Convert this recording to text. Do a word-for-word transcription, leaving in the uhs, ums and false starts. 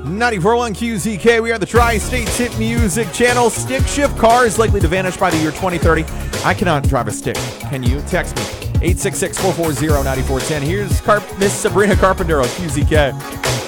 ninety-four point one Q Z K. We are the Tri-State Hit Music Channel. Stick shift cars likely to vanish by the year twenty thirty. I cannot drive a stick. Can you? Text me. eight six six, four four zero, nine four one zero. Here's Car- Miss Sabrina Carpenter on Q Z K.